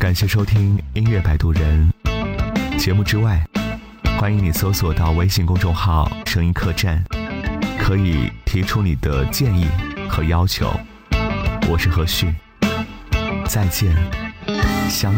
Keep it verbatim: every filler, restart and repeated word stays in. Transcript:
感谢收听音乐摆渡人。节目之外，欢迎你搜索到微信公众号声音客栈，可以提出你的建议和要求。我是何旭，再见，相